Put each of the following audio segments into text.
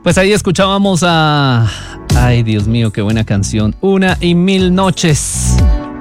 Pues ahí escuchábamos a... Ay, Dios mío, qué buena canción. 1:1000 noches.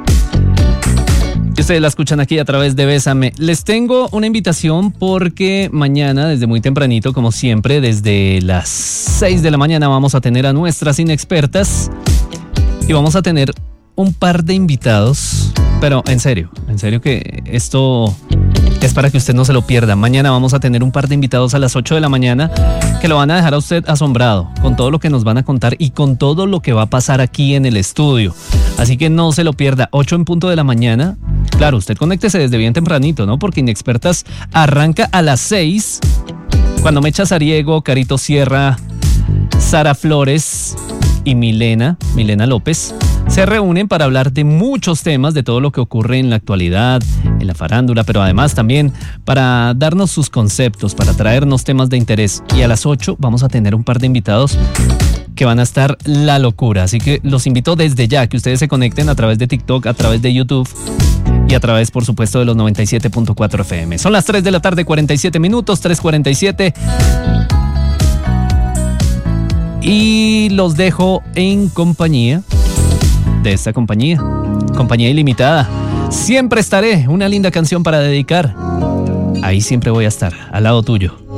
Y ustedes la escuchan aquí a través de Bésame. Les tengo una invitación porque mañana, desde muy tempranito, como siempre, desde las 6 de la mañana, vamos a tener a nuestras inexpertas y vamos a tener un par de invitados. Pero en serio que esto es para que usted no se lo pierda. Mañana vamos a tener un par de invitados a las 8 de la mañana que lo van a dejar a usted asombrado con todo lo que nos van a contar y con todo lo que va a pasar aquí en el estudio. Así que no se lo pierda, 8 en punto de la mañana. Claro, usted conéctese desde bien tempranito, ¿no? Porque Inexpertas arranca a las 6, cuando Mecha Sariego, Carito Sierra, Sara Flores y Milena López se reúnen para hablar de muchos temas, de todo lo que ocurre en la actualidad, en la farándula, pero además también para darnos sus conceptos, para traernos temas de interés. Y a las 8 vamos a tener un par de invitados que van a estar la locura. Así que los invito desde ya que ustedes se conecten a través de TikTok, a través de YouTube y a través, por supuesto, de los 97.4 FM. Son las 3 de la tarde, 47 minutos, 3:47. Y los dejo en compañía de esta compañía ilimitada. Siempre estaré, una linda canción para dedicar. Ahí siempre voy a estar, al lado tuyo.